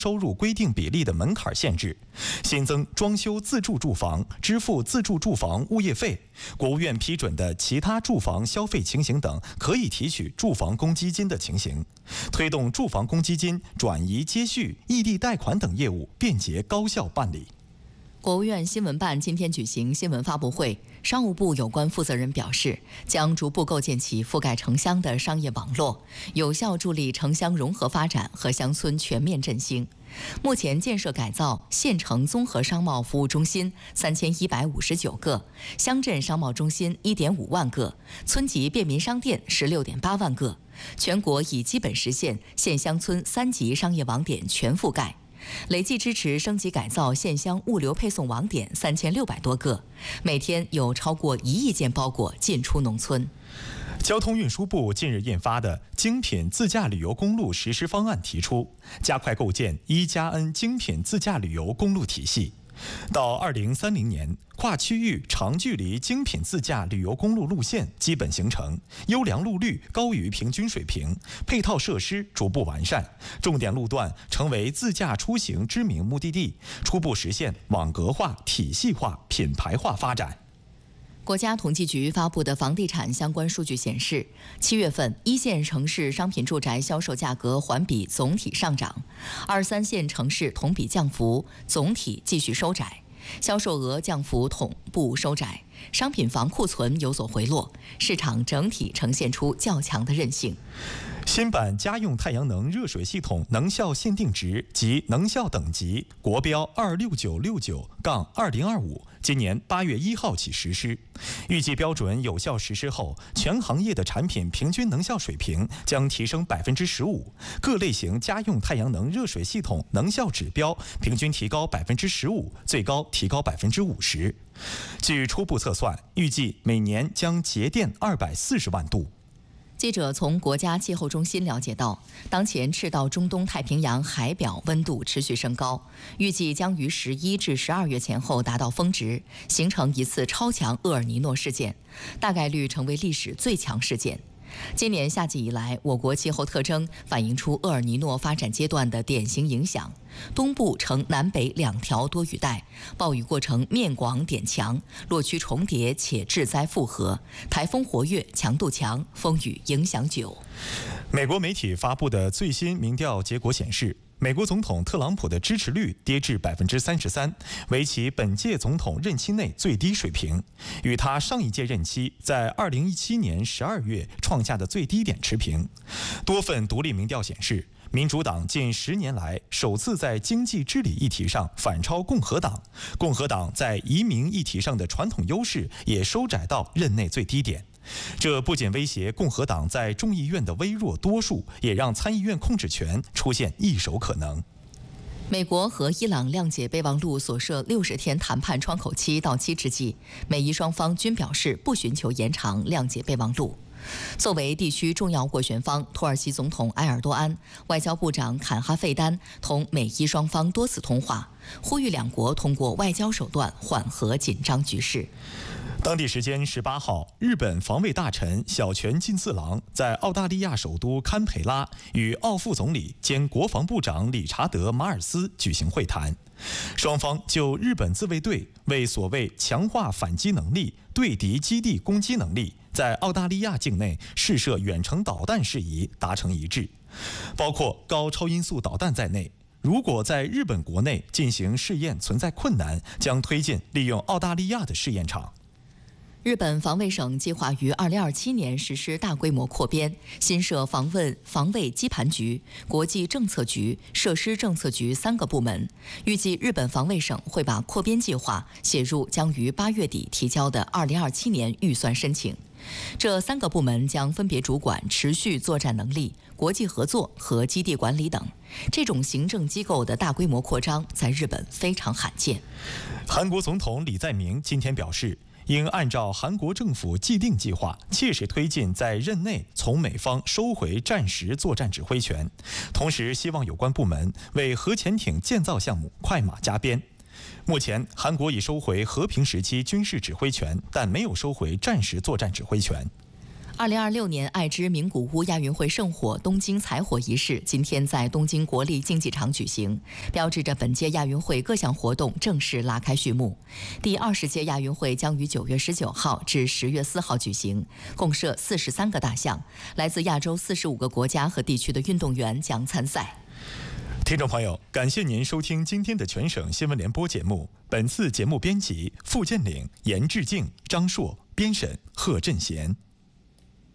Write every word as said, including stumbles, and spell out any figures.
收入规定比例的门槛限制，新增装修自住住房支付自住住房物业费，国务院批准的其他住房消费情形等可以提取住房公积金的情形，推动住房公积金转移接续、异地贷款等业务便捷高效办理。 国务院新闻办今天举行新闻发布会，商务部有关负责人表示，将逐步构建起覆盖城乡的商业网络，有效助力城乡融合发展和乡村全面振兴。目前建设改造县城综合商贸服务中心三千一百五十九个，乡镇商贸中心一点五万个，村级便民商店十六点八万个，全国已基本实现县乡村三级商业网点全覆盖。累计支持升级改造县乡物流配送网点三千六百多个，每天有超过一亿件包裹进出农村。 交通运输部近日印发的精品自驾旅游公路实施方案提出，加快构建一加 N 精品自驾旅游公路体系。到二零三零年，跨区域长距离精品自驾旅游公路路线基本形成，优良路率高于平均水平，配套设施逐步完善，重点路段成为自驾出行知名目的地，初步实现网格化、体系化、品牌化发展。 国家统计局发布的房地产相关数据显示，七月份一线城市商品住宅销售价格环比总体上涨，二三线城市同比降幅，总体继续收窄，销售额降幅同步收窄，商品房库存有所回落，市场整体呈现出较强的韧性。 新版家用太阳能热水系统能效限定值及能效等级国标二六九六九杠二零二五，今年八月一号起实施。预计标准有效实施后，全行业的产品平均能效水平将提升百分之十五，各类型家用太阳能热水系统能效指标平均提高百分之十五，最高提高百分之五十。据初步测算，预计每年将节电二百四十万度。 记者从国家气候中心了解到，当前赤道中东太平洋海表温度持续升高，预计将于十一至十二月前后达到峰值，形成一次超强厄尔尼诺事件，大概率成为历史最强事件。今年夏季以来，我国气候特征反映出厄尔尼诺发展阶段的典型影响。东部呈南北两条多雨带，暴雨过程面广点强，落区重叠且致灾复合，台风活跃，强度强，风雨影响久。 美国媒体发布的最新民调结果显示，美国总统特朗普的支持率跌至百分之三十三，为其本届总统任期内最低水平，与他上一届任期在二零一七年十二月创下的最低点持平。多份独立民调显示，民主党近十年来首次在经济治理议题上反超共和党，共和党在移民议题上的传统优势也收窄到任内最低点。这不仅威胁共和党在众议院的微弱多数，也让参议院控制权出现易手可能。 美国和伊朗谅解备忘录所设六十天谈判窗口期到期之际，美伊双方均表示不寻求延长谅解备忘录。作为地区重要斡旋方，土耳其总统埃尔多安、外交部长坎哈费丹同美伊双方多次通话，呼吁两国通过外交手段缓和紧张局势。 当地时间十八号，日本防卫大臣小泉进次郎在澳大利亚首都堪培拉与澳副总理兼国防部长理查德·马尔斯举行会谈，双方就日本自卫队为所谓强化反击能力、对敌基地攻击能力，在澳大利亚境内试射远程导弹事宜达成一致，包括高超音速导弹在内。如果在日本国内进行试验存在困难，将推进利用澳大利亚的试验场。 日本防卫省计划于二零二七年实施大规模扩编，新设防卫防卫基盘局、国际政策局、设施政策局三个部门。预计日本防卫省会把扩编计划写入将于八月底提交的二零二七年预算申请。这三个部门将分别主管持续作战能力、国际合作和基地管理等。这种行政机构的大规模扩张在日本非常罕见。 韩国总统李在明今天表示，应按照韩国政府既定计划，切实推进在任内从美方收回战时作战指挥权，同时希望有关部门为核潜艇建造项目快马加鞭。目前，韩国已收回和平时期军事指挥权，但没有收回战时作战指挥权。 二零二六年爱知名古屋亚运会圣火东京采火仪式今天在东京国立竞技场举行，标志着本届亚运会各项活动正式拉开序幕。第二十届亚运会将于九月十九号至十月四号举行，共设四十三个大项，来自亚洲四十五个国家和地区的运动员将参赛。 听众朋友，感谢您收听今天的全省新闻联播节目。本次节目编辑付建岭、严志敬、张硕，编审贺振贤。